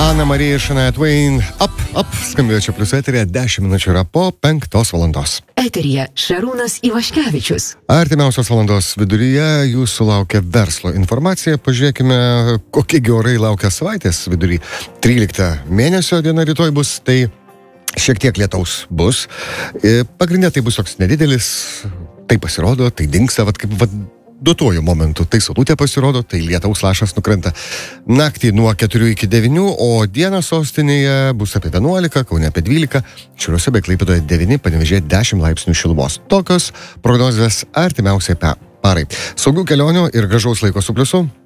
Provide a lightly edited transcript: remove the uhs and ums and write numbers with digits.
Ana Marija ir Shania Twain. Up, skambėjo čia plius eterija, 10 minučių yra po 5 valandos. Eterija Šarūnas Ivaškevičius. Artimiausios valandos viduryje jūsų laukia verslo informacija. Pažiūrėkime, kokie orai laukia savaitės vidury. 13 mėnesio diena rytoj bus, tai šiek tiek lietaus bus. Pagrindė tai bus toks nedidelis, tai pasirodo, tai dingsta, duotuoju momentu. Tai saulutė pasirodo, tai lietaus lašas nukrenta. Naktį nuo 4 iki 9, o dieną sostinėje bus apie 11, Kaune apie 12, Šiauliuose bei Klaipėdoje 9, Panevėžyje 10 laipsnių šilumos. Tokios prognozės artimiausiai parai. Saugių kelionių ir gražaus laiko su pliusu.